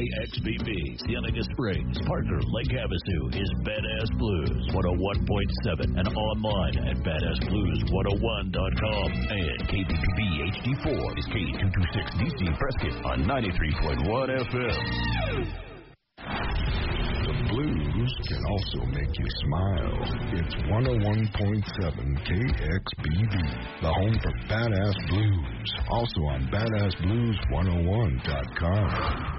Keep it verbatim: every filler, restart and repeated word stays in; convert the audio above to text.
X B B, Cienega Springs, Parker, Lake Havasu is Badass Blues one oh one point seven and online at badass blues one oh one dot com. And K B P B H D four is K two twenty-six D C Prescott on ninety-three point one F M. The blues can also make you smile. It's one oh one point seven K X B V, the home for Badass Blues. Also on badass blues one oh one dot com.